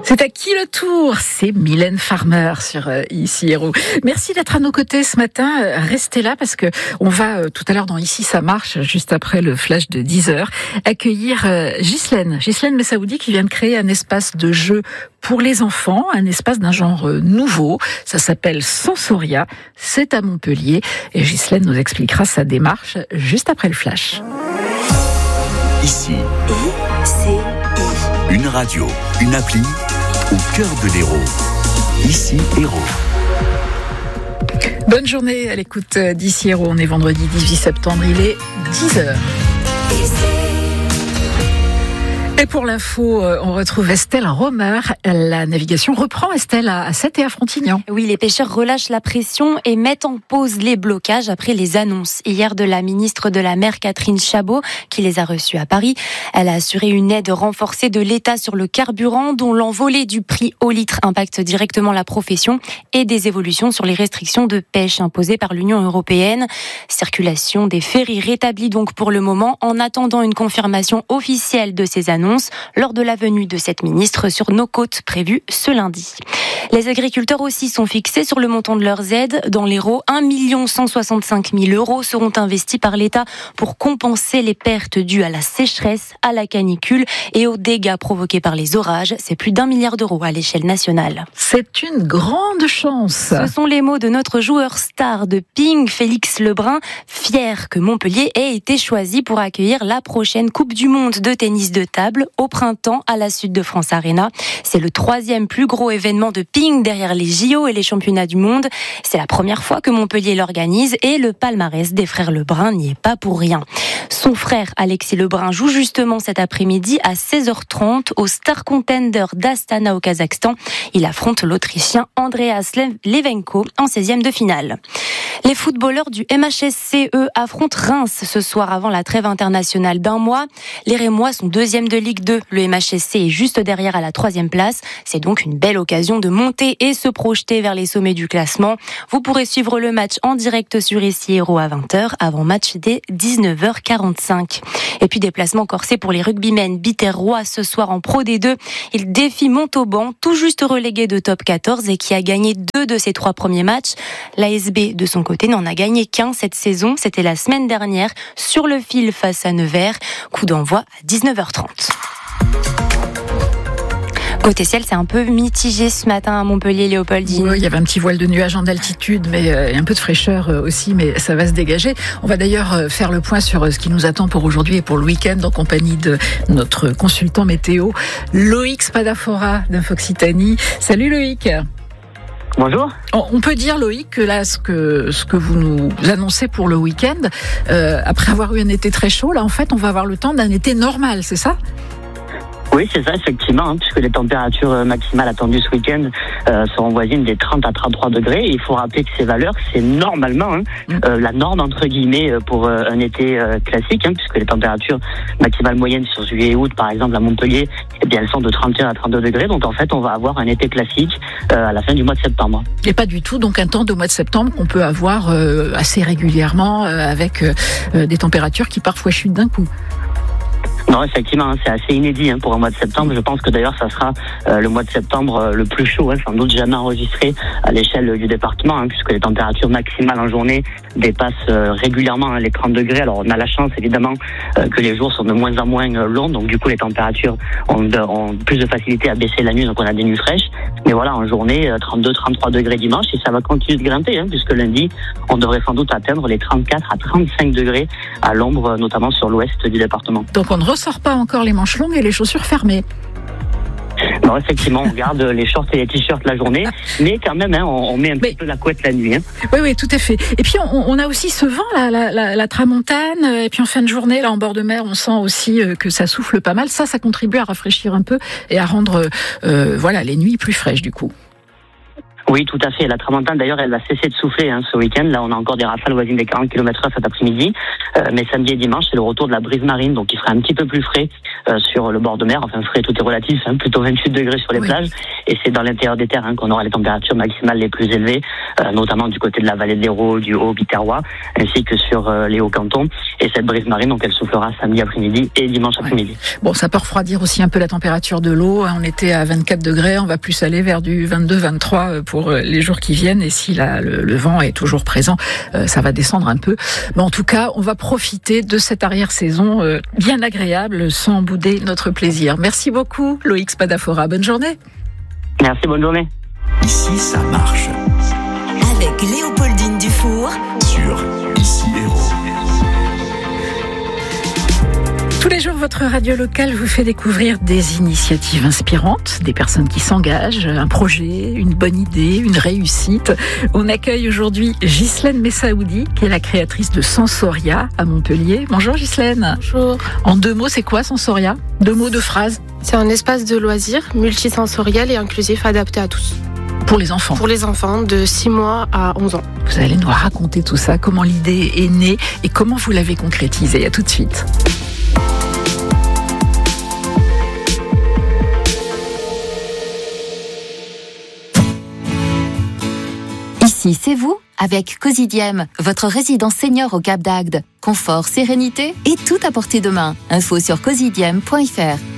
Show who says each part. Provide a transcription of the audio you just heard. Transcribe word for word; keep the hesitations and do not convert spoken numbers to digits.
Speaker 1: C'est à qui le tour? C'est Mylène Farmer sur euh, Ici Héros. Merci d'être à nos côtés ce matin. Euh, restez là parce que on va euh, tout à l'heure dans Ici ça marche, juste après le flash de dix heures, accueillir euh, Ghislaine. Ghislaine Messaoudi qui vient de créer un espace de jeu pour les enfants, un espace d'un genre euh, nouveau. Ça s'appelle Sensoria. C'est à Montpellier et Ghislaine nous expliquera sa démarche juste après le flash.
Speaker 2: Ici,
Speaker 3: I, C, I.
Speaker 2: Une radio, une appli au cœur de l'Hérault. Ici Hérault.
Speaker 1: Bonne journée à l'écoute d'Ici Hérault. On est vendredi dix-huit septembre, il est dix heures. Et pour l'info, on retrouve Estelle Romer. La navigation reprend, Estelle, à Sète et à Frontignan.
Speaker 4: Oui, les pêcheurs relâchent la pression et mettent en pause les blocages après les annonces hier de la ministre de la Mer, Catherine Chabot, qui les a reçus à Paris. Elle a assuré une aide renforcée de l'État sur le carburant, dont l'envolée du prix au litre impacte directement la profession, et des évolutions sur les restrictions de pêche imposées par l'Union européenne. Circulation des ferries rétablie donc pour le moment, en attendant une confirmation officielle de ces annonces lors de la venue de cette ministre sur nos côtes prévue ce lundi. Les agriculteurs aussi sont fixés sur le montant de leurs aides. Dans l'Hérault, un million cent soixante-cinq mille euros seront investis par l'État pour compenser les pertes dues à la sécheresse, à la canicule et aux dégâts provoqués par les orages. C'est plus d'un milliard d'euros à l'échelle nationale.
Speaker 1: C'est une grande chance.
Speaker 4: Ce sont les mots de notre joueur star de ping, Félix Lebrun, fier que Montpellier ait été choisi pour accueillir la prochaine Coupe du Monde de tennis de table au printemps à la Sud de France Arena. C'est le troisième plus gros événement de ping derrière les J O et les championnats du monde. C'est la première fois que Montpellier l'organise et le palmarès des frères Lebrun n'y est pas pour rien. Son frère Alexis Lebrun joue justement cet après-midi à seize heures trente au Star Contender d'Astana au Kazakhstan. Il affronte l'Autrichien Andreas Levenko en seizième de finale. Les footballeurs du M H S C E affrontent Reims ce soir avant la trêve internationale d'un mois. Les Rémois sont deuxième de Ligue deux. Le M H S C est juste derrière à la troisième place. C'est donc une belle occasion de monter et se projeter vers les sommets du classement. Vous pourrez suivre le match en direct sur Ici Hérault à vingt heures, avant match dès dix-neuf heures quarante-cinq. Et puis déplacement corsé pour les rugbymen biterrois ce soir en Pro D deux. Ils défient Montauban, tout juste relégué de top quatorze et qui a gagné deux de ses trois premiers matchs. L'A S B, de son côté, n'en a gagné qu'un cette saison. C'était la semaine dernière sur le fil face à Nevers. Coup d'envoi à dix-neuf heures trente. Côté ciel, c'est un peu mitigé ce matin à Montpellier, Léopoldine.
Speaker 1: Oui, il y avait un petit voile de nuages en altitude, mais euh, et un peu de fraîcheur euh, aussi, mais ça va se dégager. On va d'ailleurs euh, faire le point sur euh, ce qui nous attend pour aujourd'hui et pour le week-end en compagnie de notre consultant météo, Loïc Spadafora d'Infoccitanie. Salut Loïc.
Speaker 5: Bonjour.
Speaker 1: On peut dire, Loïc, que là, ce que, ce que vous nous annoncez pour le week-end, euh, après avoir eu un été très chaud, là, en fait, on va avoir le temps d'un été normal, c'est ça ?
Speaker 5: Oui, c'est ça, effectivement, hein, puisque les températures maximales attendues ce week-end euh, seront voisines des trente à trente-trois degrés. Et il faut rappeler que ces valeurs, c'est normalement hein, euh, la norme, entre guillemets, pour euh, un été euh, classique, hein, puisque les températures maximales moyennes sur juillet et août, par exemple, à Montpellier, eh bien, elles sont de trente et un à trente-deux degrés. Donc, en fait, on va avoir un été classique euh, à la fin du mois de septembre.
Speaker 1: Et pas du tout, donc un temps de mois de septembre qu'on peut avoir euh, assez régulièrement euh, avec euh, des températures qui parfois chutent d'un coup.
Speaker 5: Non, effectivement, c'est assez inédit hein, pour un mois de septembre. Je pense que d'ailleurs, ça sera euh, le mois de septembre euh, le plus chaud, hein, sans doute jamais enregistré à l'échelle du département, hein, puisque les températures maximales en journée dépassent euh, régulièrement hein, les trente degrés. Alors, on a la chance, évidemment, euh, que les jours sont de moins en moins euh, longs, donc du coup, les températures ont, de, ont plus de facilité à baisser la nuit, donc on a des nuits fraîches. Mais voilà, en journée, euh, trente-deux à trente-trois degrés dimanche, et ça va continuer de grimper, hein, puisque lundi, on devrait sans doute atteindre les trente-quatre à trente-cinq degrés à l'ombre, notamment sur l'ouest du département.
Speaker 1: Donc, on ne ressort pas encore les manches longues et les chaussures fermées.
Speaker 5: Non, effectivement, on garde les shorts et les t-shirts la journée, mais quand même, hein, on, on met un mais, petit peu la couette la nuit. Hein.
Speaker 1: Oui, oui, tout à fait. Et puis, on, on a aussi ce vent, la, la, la, la tramontane, et puis en fin de journée, là, en bord de mer, on sent aussi que ça souffle pas mal. Ça, ça contribue à rafraîchir un peu et à rendre euh, voilà, les nuits plus fraîches, du coup.
Speaker 5: Oui, tout à fait. La tramontane, d'ailleurs, elle va cesser de souffler hein, ce week-end. Là, on a encore des rafales voisines des quarante kilomètres heure cet après-midi. Euh, mais samedi et dimanche, c'est le retour de la brise marine, donc il sera un petit peu plus frais euh, sur le bord de mer. Enfin, frais, tout est relatif, hein, plutôt vingt-huit degrés sur les oui. plages. Et c'est dans l'intérieur des terres hein, qu'on aura les températures maximales les plus élevées, euh, notamment du côté de la vallée de l'Hérault, du Haut-Biterrois, ainsi que sur euh, les Hauts-Cantons. Et cette brise marine, donc, elle soufflera samedi après-midi et dimanche ouais. après-midi.
Speaker 1: Bon, ça peut refroidir aussi un peu la température de l'eau. On était à vingt-quatre degrés, on va plus aller vers du vingt-deux vingt-trois pour les jours qui viennent. Et si la, le, le vent est toujours présent, euh, ça va descendre un peu. Mais en tout cas, on va profiter de cette arrière-saison euh, bien agréable sans bouder notre plaisir. Merci beaucoup, Loïc Spadafora. Bonne journée.
Speaker 5: Merci, bonne journée.
Speaker 2: Ici, ça marche.
Speaker 3: Avec Léopoldine Dufour
Speaker 2: sur Ici Hérault.
Speaker 1: Tous les jours, votre radio locale vous fait découvrir des initiatives inspirantes, des personnes qui s'engagent, un projet, une bonne idée, une réussite. On accueille aujourd'hui Ghislaine Messaoudi, qui est la créatrice de Sensoria à Montpellier. Bonjour Ghislaine.
Speaker 6: Bonjour.
Speaker 1: En deux mots, c'est quoi Sensoria ? Deux mots, deux phrases ?
Speaker 6: C'est un espace de loisirs multisensoriel et inclusif adapté à tous.
Speaker 1: Pour les enfants.
Speaker 6: Pour les enfants de six mois à onze ans.
Speaker 1: Vous allez nous raconter tout ça, comment l'idée est née et comment vous l'avez concrétisée. À tout de suite.
Speaker 7: Ici, c'est vous, avec Cosidiem, votre résidence senior au Cap d'Agde. Confort, sérénité et tout à portée de main. Info sur cosidiem point f r.